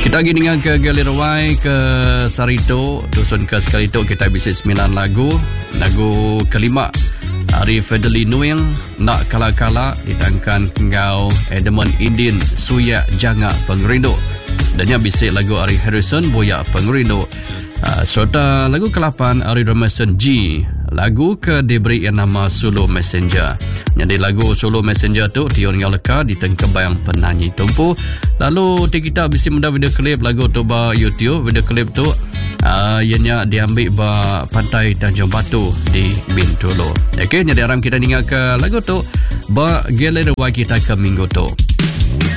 Kita pergi dengan ke Galirawai, ke Sarito, Dusun ke Sarito. Kita bisi 9 lagu. Lagu kelima, Arif Fedeli Nuing, Nak Kala-Kala, ditangkan Ngau Edmund Indin, Suyak Janga Pengerindu. Dan yang bisik lagu Ari Harrison, Boyak Pengerindu. Serta lagu ke-8, Ari Ramason G. Lagu ke diberi yang nama Solo Messenger. Jadi lagu Solo Messenger tu Tion Ngau Leka ditengkebayang penyanyi tumpu. Lalu kita bisi muda video klip lagu tu ba YouTube. Video klip tu ianya diambil ba pantai Tanjung Batu di Bintulu. Okey, jadi aram kita dengar ke lagu tu ba Galirawai kita ke minggu tu.